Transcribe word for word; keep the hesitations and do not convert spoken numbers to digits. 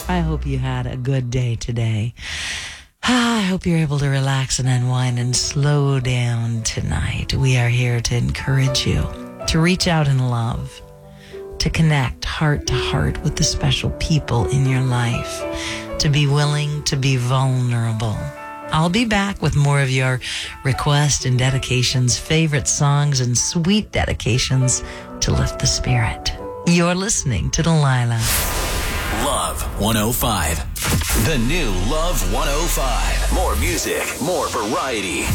I hope you had a good day today. I hope you're able to relax and unwind and slow down tonight. We are here to encourage you to reach out in love, to connect heart to heart with the special people in your life, to be willing to be vulnerable. I'll be back with more of your requests and dedications, favorite songs, and sweet dedications to lift the spirit. You're listening to Delilah. Love one oh five. The new Love one oh five. More music, more variety.